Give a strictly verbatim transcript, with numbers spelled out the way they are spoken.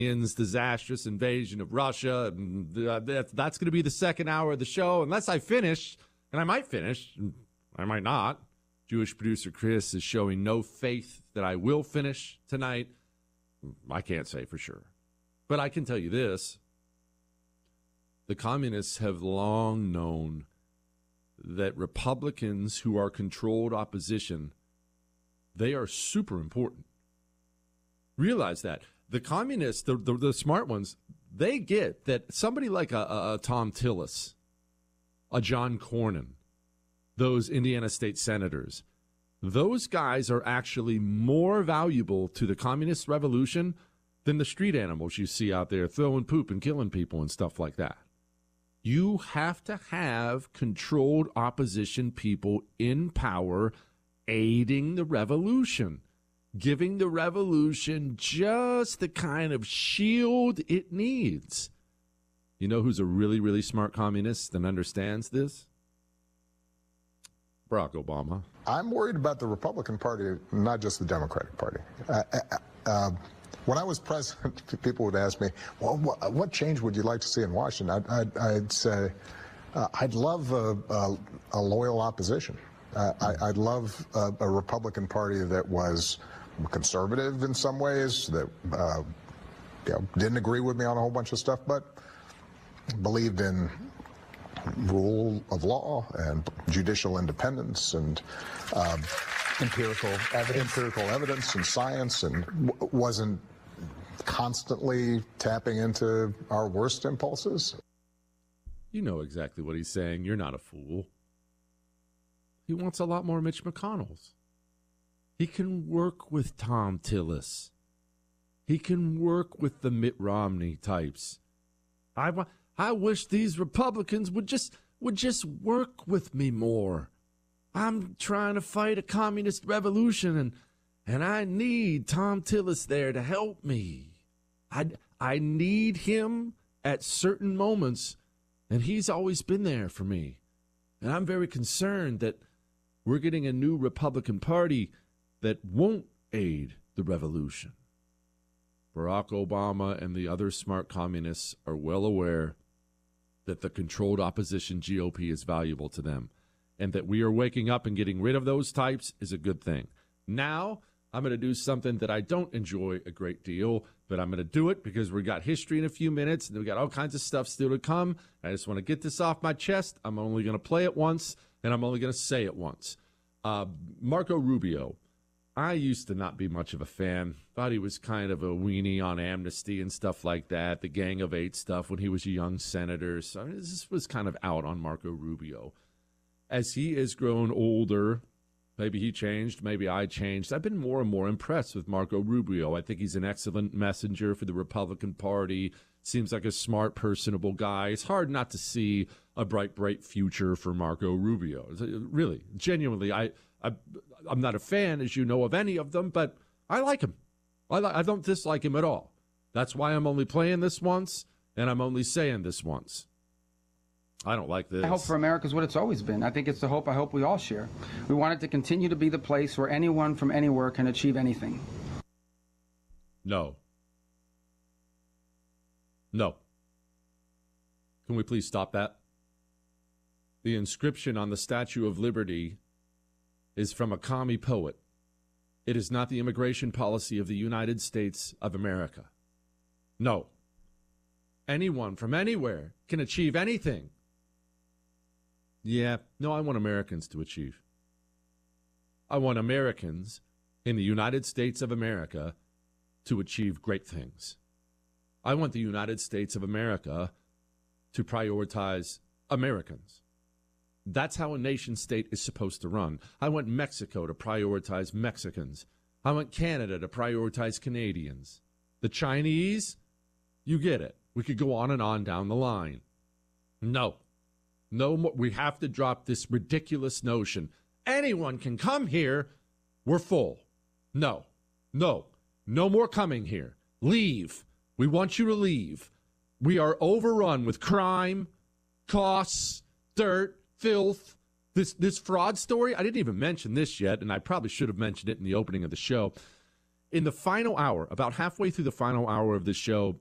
disastrous invasion of Russia. And that's going to be the second hour of the show, unless I finish, and I might finish, I might not. Jewish producer Chris is showing no faith that I will finish tonight. I can't say for sure. But I can tell you this. The communists have long known that Republicans who are controlled opposition, they are super important. Realize that. The communists, the, the, the smart ones, they get that somebody like a, a, a Tom Tillis, a John Cornyn, those Indiana state senators, those guys are actually more valuable to the communist revolution than the street animals you see out there throwing poop and killing people and stuff like that. You have to have controlled opposition people in power aiding the revolution, giving the revolution just the kind of shield it needs. You know who's a really, really smart communist and understands this? Barack Obama. I'm worried about the Republican Party, not just the Democratic Party. Uh, uh, when I was president, people would ask me, well, what, what change would you like to see in Washington? I'd, I'd, I'd say, uh, I'd love a, a, a loyal opposition. Uh, I, I'd love a, a Republican Party that was conservative in some ways, that uh, you know, didn't agree with me on a whole bunch of stuff, but believed in rule of law and judicial independence and um, empirical evidence, empirical evidence and science, and w- wasn't constantly tapping into our worst impulses. You know exactly what he's saying. You're not a fool. He wants a lot more Mitch McConnells. He can work with Tom Tillis. He can work with the Mitt Romney types. I, I wish these Republicans would just would just work with me more. I'm trying to fight a communist revolution, and and I need Tom Tillis there to help me. I, I need him at certain moments, and he's always been there for me. And I'm very concerned that we're getting a new Republican Party that won't aid the revolution. Barack Obama and the other smart communists are well aware that the controlled opposition G O P is valuable to them, and that we are waking up and getting rid of those types is a good thing. Now, I'm going to do something that I don't enjoy a great deal, but I'm going to do it because we got history in a few minutes, and we got all kinds of stuff still to come. I just want to get this off my chest. I'm only going to play it once, and I'm only going to say it once. Uh, Marco Rubio. I used to not be much of a fan. Thought he was kind of a weenie on amnesty and stuff like that, the Gang of Eight stuff when he was a young senator. So I mean, this was kind of out on Marco Rubio. As he has grown older, maybe he changed, maybe I changed. I've been more and more impressed with Marco Rubio. I think he's an excellent messenger for the Republican Party. Seems like a smart, personable guy. It's hard not to see a bright, bright future for Marco Rubio. Really, genuinely, I, I, I'm not a fan, as you know, of any of them, but I like him. I, li- I don't dislike him at all. That's why I'm only playing this once, and I'm only saying this once. I don't like this. I hope for America is what it's always been. I think it's the hope I hope we all share. We want it to continue to be the place where anyone from anywhere can achieve anything. No. No. Can we please stop that? The inscription on the Statue of Liberty is from a commie poet. It is not the immigration policy of the United States of America. No. Anyone from anywhere can achieve anything. Yeah, no, I want Americans to achieve. I want Americans in the United States of America to achieve great things. I want the United States of America to prioritize Americans. That's how a nation state is supposed to run. I want Mexico to prioritize Mexicans. I want Canada to prioritize Canadians. The Chinese, you get it. We could go on and on down the line. No. No more. We have to drop this ridiculous notion. Anyone can come here. We're full. No. No. No more coming here. Leave. We want you to leave. We are overrun with crime, costs, dirt, filth. This this fraud story, I didn't even mention this yet, and I probably should have mentioned it in the opening of the show. in the final hour, about halfway through the final hour of the show,